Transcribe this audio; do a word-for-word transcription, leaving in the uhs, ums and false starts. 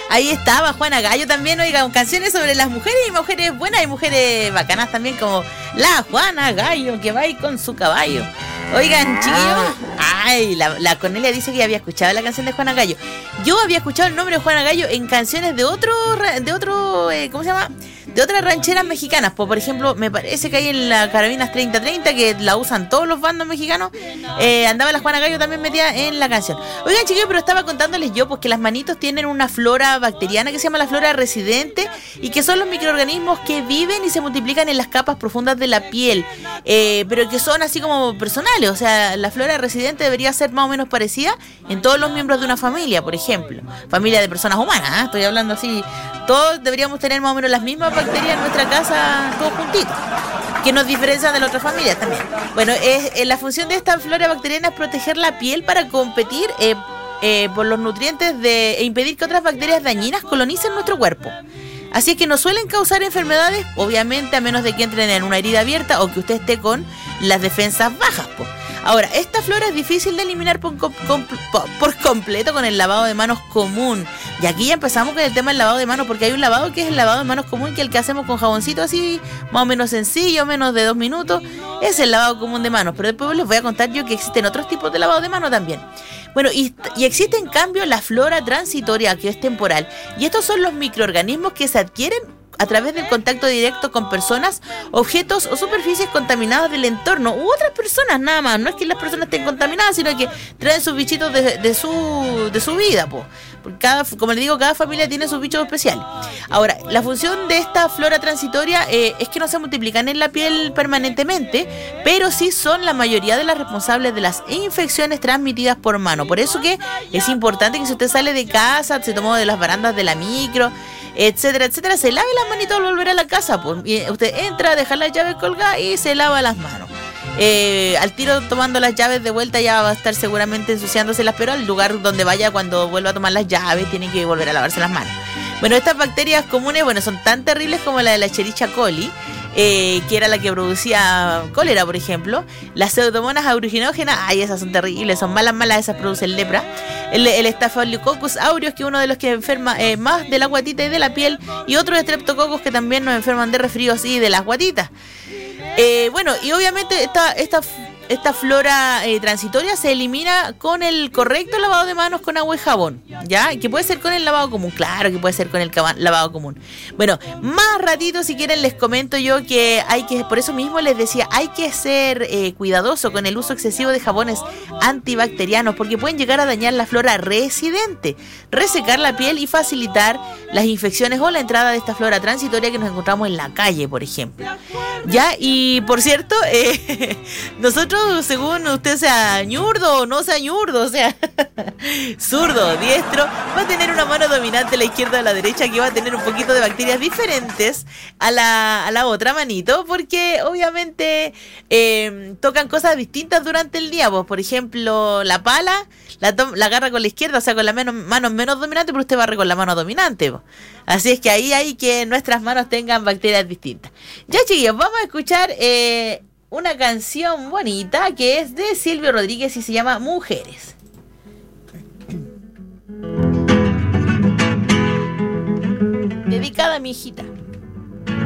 Ahí estaba Juana Gallo también, oigan, canciones sobre las mujeres y mujeres buenas y mujeres bacanas también, como la Juana Gallo que va ahí con su caballo. Oigan, chiquillos, ay, la, la Cornelia dice que había escuchado la canción de Juana Gallo. Yo había escuchado el nombre de Juana Gallo en canciones de otro, de otro, eh, ¿cómo se llama? De otras rancheras mexicanas. Pues, por ejemplo, me parece que hay en la Carabinas treinta treinta, que la usan todos los bandos mexicanos, eh, andaba la Juana Gallo también metida en la canción. Oigan, chiquillos, pero estaba contándoles yo, pues que las manitos tienen una flora bacteriana que se llama la flora residente, y que son los microorganismos que viven y se multiplican en las capas profundas de la piel, eh, pero que son así como personales. O sea, la flora residente debería ser más o menos parecida en todos los miembros de una familia, por ejemplo, familia de personas humanas, ¿eh? Estoy hablando así, todos deberíamos tener más o menos las mismas bacterias en nuestra casa, todos juntitos, que nos diferencian de las otras familias también. Bueno, es, eh, la función de esta flora bacteriana es proteger la piel para competir eh, eh, por los nutrientes de, e impedir que otras bacterias dañinas colonicen nuestro cuerpo. Así es que no suelen causar enfermedades, obviamente, a menos de que entren en una herida abierta o que usted esté con las defensas bajas, po. Ahora, esta flora es difícil de eliminar por, com, por, por completo con el lavado de manos común. Y aquí ya empezamos con el tema del lavado de manos, porque hay un lavado que es el lavado de manos común, que es el que hacemos con jaboncito así, más o menos sencillo, menos de dos minutos. Es el lavado común de manos. Pero después les voy a contar yo que existen otros tipos de lavado de manos también. Bueno, y, y existe en cambio la flora transitoria, que es temporal. Y estos son los microorganismos que se adquieren a través del contacto directo con personas, objetos o superficies contaminadas del entorno u otras personas, nada más. No es que las personas estén contaminadas, sino que traen sus bichitos de, de su de su vida, po. Porque cada, como les digo, cada familia tiene sus bichos especiales. Ahora, la función de esta flora transitoria eh, es que no se multiplican en la piel permanentemente, pero sí son la mayoría de las responsables de las infecciones transmitidas por mano. Por eso que es importante que si usted sale de casa, se tomó de las barandas de la micro, etcétera, etcétera, se lave las manitos al volver a la casa, pues. Y usted entra, deja las llaves colgadas y se lava las manos. Eh, al tiro tomando las llaves de vuelta ya va a estar seguramente ensuciándoselas, pero al lugar donde vaya cuando vuelva a tomar las llaves tiene que volver a lavarse las manos. Bueno, estas bacterias comunes, bueno, son tan terribles como la de la Escherichia coli, eh, que era la que producía cólera, por ejemplo. Las pseudomonas aeruginógenas, ay, esas son terribles, son malas, malas, esas producen lepra. El, el Staphylococcus aureus, que es uno de los que enferma eh, más de la guatita y de la piel, y otros estreptococos que también nos enferman de resfríos y de las guatitas. Eh, bueno, y obviamente esta, esta, esta flora eh, transitoria se elimina con el correcto lavado de manos con agua y jabón, ¿ya? Que puede ser con el lavado común, claro que puede ser con el lavado común. Bueno, más ratito si quieren les comento yo que hay que, por eso mismo les decía, hay que ser eh, cuidadoso con el uso excesivo de jabones antibacterianos, porque pueden llegar a dañar la flora residente, resecar la piel y facilitar las infecciones o la entrada de esta flora transitoria que nos encontramos en la calle, por ejemplo. Ya, y por cierto, eh, nosotros, según usted sea ñurdo o no sea ñurdo, o sea, zurdo, diestro, va a tener una mano dominante a la izquierda o a la derecha, que va a tener un poquito de bacterias diferentes a la, a la otra manito, porque obviamente eh, tocan cosas distintas durante el día. Pues, por ejemplo, la pala la, to- la agarra con la izquierda, o sea, con la mano, mano menos dominante, pero usted barre con la mano dominante. Pues. Así es que ahí hay que nuestras manos tengan bacterias distintas. Ya, chiquillos, vamos a escuchar eh, una canción bonita que es de Silvio Rodríguez y se llama Mujeres. Dedicada a mi hijita.